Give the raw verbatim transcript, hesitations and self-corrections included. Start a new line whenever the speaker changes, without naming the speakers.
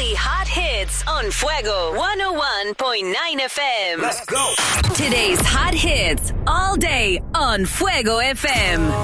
Daily Hot Hits on Fuego one oh one point nine F M.
Let's go.
Today's Hot Hits all day on Fuego F M.